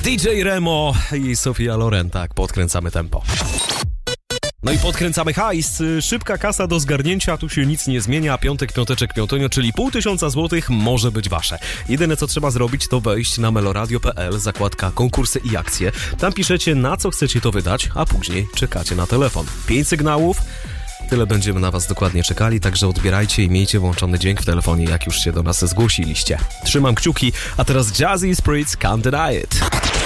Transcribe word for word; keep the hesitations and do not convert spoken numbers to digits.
D J Remo i Sofia Loren, tak, podkręcamy tempo. No i podkręcamy hajs, szybka kasa do zgarnięcia, tu się nic nie zmienia, piątek, piąteczek, piątonio, czyli pół tysiąca złotych może być wasze. Jedyne co trzeba zrobić to wejść na meloradio kropka p l, zakładka konkursy i akcje, tam piszecie na co chcecie to wydać, a później czekacie na telefon. Pięć sygnałów, tyle będziemy na was dokładnie czekali, także odbierajcie i miejcie włączony dźwięk w telefonie, jak już się do nas zgłosiliście. Trzymam kciuki, a teraz Jazzy Spirits, Can't Deny It.